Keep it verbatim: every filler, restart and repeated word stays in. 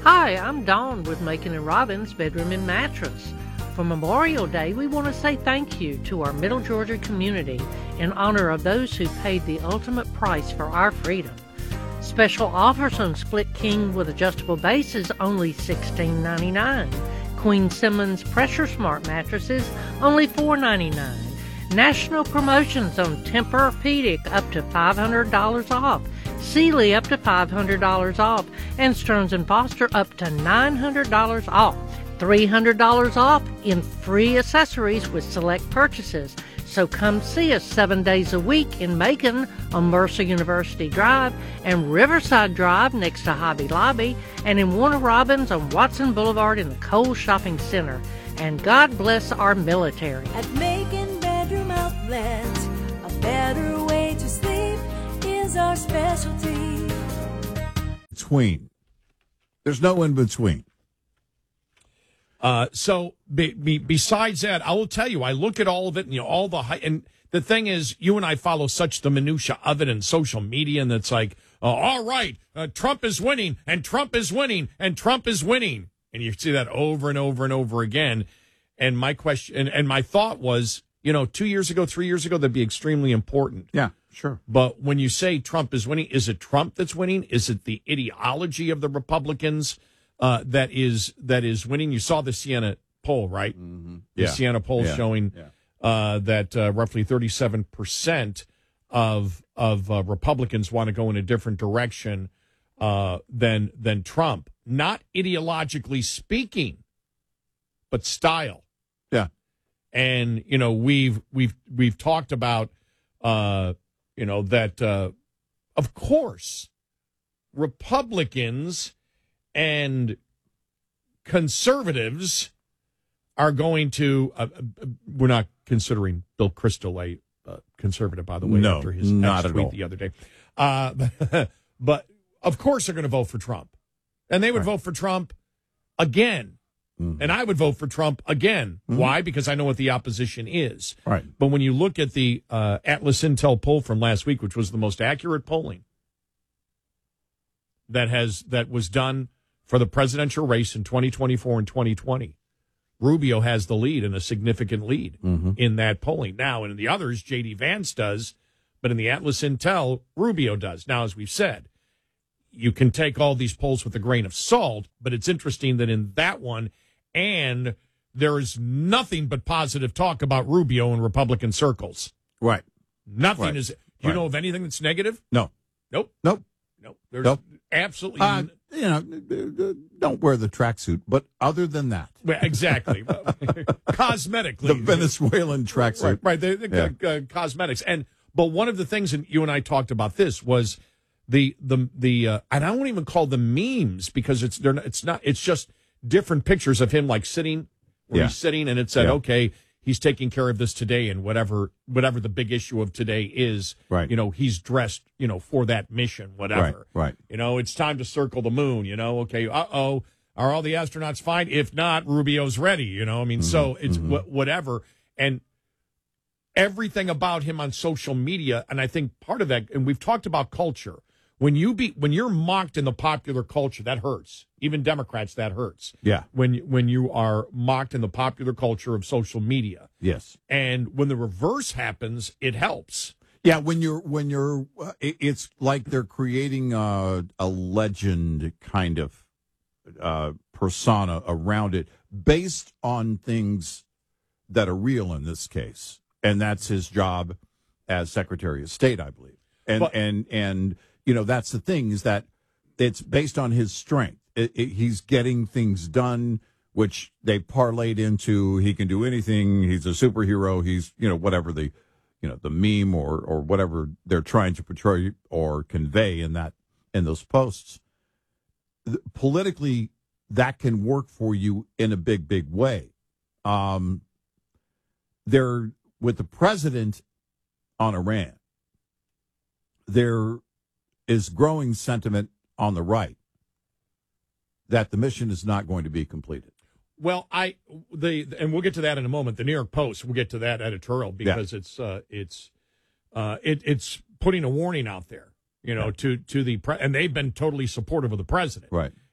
Hi, I'm Dawn with Macon and Robbins Bedroom and Mattress. For Memorial Day, we want to say thank you to our Middle Georgia community in honor of those who paid the ultimate price for our freedom. Special offers on Split King with adjustable bases only sixteen ninety-nine. Queen Simmons Pressure Smart mattresses only four ninety-nine. National promotions on Tempur-Pedic up to five hundred dollars off. Sealy up to five hundred dollars off, and Stearns and Foster up to nine hundred dollars off. three hundred dollars off in free accessories with select purchases. So come see us seven days a week in Macon on Mercer University Drive and Riverside Drive next to Hobby Lobby, and in Warner Robins on Watson Boulevard in the Kohl's Shopping Center. And God bless our military. At Macon Bedroom Outlet, a better way to sleep is our specialty. Between. There's no in between. Uh, so be, be, besides that, I will tell you, I look at all of it and you know, all the high, and the thing is, you and I follow such the minutia of it in social media, and it's like, oh, all right, uh, Trump is winning, and Trump is winning, and Trump is winning, and you see that over and over and over again. And my question, and, and my thought was, you know, two years ago, three years ago, that'd be extremely important. Yeah, sure. But when you say Trump is winning, is it Trump that's winning? Is it the ideology of the Republicans uh, that is that is winning? You saw the Siena poll, right? Mm-hmm. The yeah. Siena poll yeah. showing yeah. Uh, that uh, roughly thirty-seven percent of of uh, Republicans want to go in a different direction uh, than than Trump. Not ideologically speaking, but style. Yeah. And, you know, we've we've we've talked about, uh, you know, that, uh, of course, Republicans and conservatives are going to, uh, we're not considering Bill Kristol a uh, conservative, by the way, no, after his not tweet all. the other day. Uh, but, of course, they're going to vote for Trump. And they would right. vote for Trump again. Mm-hmm. And I would vote for Trump again. Mm-hmm. Why? Because I know what the opposition is. Right. But when you look at the uh, Atlas Intel poll from last week, which was the most accurate polling that has that was done for the presidential race in twenty twenty-four and twenty twenty, Rubio has the lead and a significant lead mm-hmm. in that polling. Now, in the others, J D. Vance does, but in the Atlas Intel, Rubio does. Now, as we've said, you can take all these polls with a grain of salt, but it's interesting that in that one, and there is nothing but positive talk about Rubio in Republican circles. Right. Nothing right. is. Do you right. know of anything that's negative? No. Nope. Nope. Nope. There's nope. absolutely. Uh, you know, don't wear the tracksuit, but other than that, well, exactly. Cosmetically, the Venezuelan tracksuit, right? Right. The, the yeah. uh, cosmetics, and but one of the things, and you and I talked about this was the the the, uh, and I won't even call them memes because it's they're not, it's not it's just different pictures of him like sitting where yeah. he's sitting, and it said, yeah. okay, he's taking care of this today, and whatever whatever the big issue of today is, right. you know, he's dressed, you know, for that mission, whatever. Right. right. You know, it's time to circle the moon, you know, okay, uh-oh, are all the astronauts fine? If not, Rubio's ready, you know, I mean, mm-hmm. so it's mm-hmm. wh- whatever. And everything about him on social media, and I think part of that, and we've talked about culture, When you be when you're mocked in the popular culture, that hurts. Even Democrats, that hurts. Yeah. When when you are mocked in the popular culture of social media. Yes. And when the reverse happens, it helps. Yeah. When you're when you're, uh, it's like they're creating a, a legend kind of uh, persona around it, based on things that are real in this case, and that's his job as Secretary of State, I believe. And but, and and. You know, that's the thing, is that it's based on his strength. It, it, he's getting things done, which they parlayed into he can do anything. He's a superhero. He's, you know, whatever the, you know, the meme or, or whatever they're trying to portray or convey in that, in those posts. Politically, that can work for you in a big, big way. Um, there, with the president on Iran, there is growing sentiment on the right that the mission is not going to be completed. Well, I the and we'll get to that in a moment. The New York Post, we'll get to that editorial because yeah. it's uh, it's uh, it, it's putting a warning out there, you know, yeah. to to the pre- and they've been totally supportive of the president, right?